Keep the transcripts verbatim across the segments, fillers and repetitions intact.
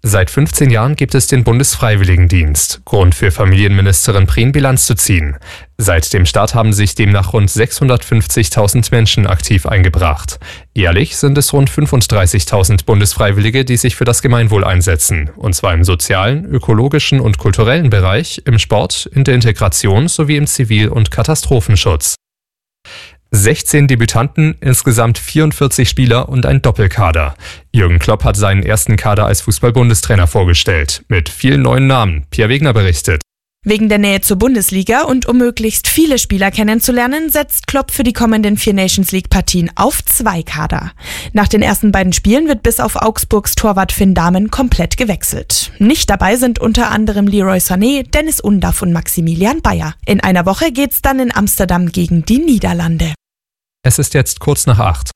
Seit fünfzehn Jahren gibt es den Bundesfreiwilligendienst. Grund für Familienministerin Prien, Bilanz zu ziehen. Seit dem Start haben sich demnach rund sechshundertfünfzigtausend Menschen aktiv eingebracht. Jährlich sind es rund fünfunddreißigtausend Bundesfreiwillige, die sich für das Gemeinwohl einsetzen. Und zwar im sozialen, ökologischen und kulturellen Bereich, im Sport, in der Integration sowie im Zivil- und Katastrophenschutz. sechzehn Debütanten, insgesamt vierundvierzig Spieler und ein Doppelkader. Jürgen Klopp hat seinen ersten Kader als Fußball-Bundestrainer vorgestellt. Mit vielen neuen Namen. Pia Wegner berichtet. Wegen der Nähe zur Bundesliga und um möglichst viele Spieler kennenzulernen, setzt Klopp für die kommenden vier Nations-League-Partien auf zwei Kader. Nach den ersten beiden Spielen wird bis auf Augsburgs Torwart Finn Dahmen komplett gewechselt. Nicht dabei sind unter anderem Leroy Sané, Dennis Undaff und Maximilian Bayer. In einer Woche geht's dann in Amsterdam gegen die Niederlande. Es ist jetzt kurz nach acht.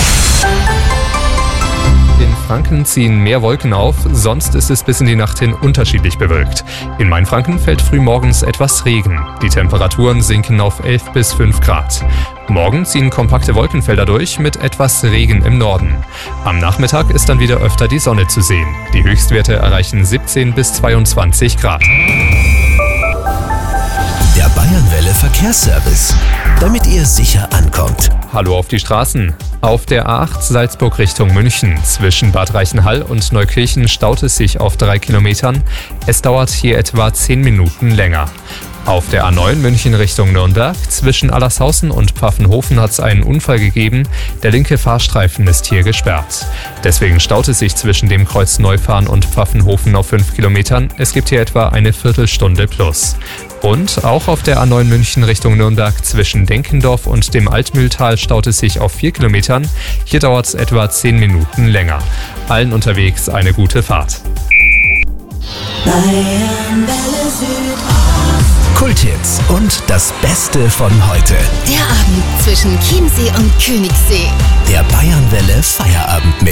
In Franken ziehen mehr Wolken auf, sonst ist es bis in die Nacht hin unterschiedlich bewölkt. In Mainfranken fällt frühmorgens etwas Regen. Die Temperaturen sinken auf elf bis fünf Grad. Morgen ziehen kompakte Wolkenfelder durch mit etwas Regen im Norden. Am Nachmittag ist dann wieder öfter die Sonne zu sehen. Die Höchstwerte erreichen siebzehn bis zweiundzwanzig Grad. Der Bayernwelle Verkehrsservice, damit ihr sicher ankommt. Hallo auf die Straßen. Auf der A acht Salzburg Richtung München zwischen Bad Reichenhall und Neukirchen staut es sich auf drei Kilometern. Es dauert hier etwa zehn Minuten länger. Auf der A neun München Richtung Nürnberg zwischen Allershausen und Pfaffenhofen hat es einen Unfall gegeben. Der linke Fahrstreifen ist hier gesperrt. Deswegen staut es sich zwischen dem Kreuz Neufahren und Pfaffenhofen auf fünf Kilometern. Es gibt hier etwa eine Viertelstunde plus. Und auch auf der A neun München Richtung Nürnberg zwischen Denkendorf und dem Altmühltal staut es sich auf vier Kilometern. Hier dauert es etwa zehn Minuten länger. Allen unterwegs eine gute Fahrt. Kulthits und das Beste von heute. Der Abend zwischen Chiemsee und Königssee. Der Bayernwelle Feierabendmix.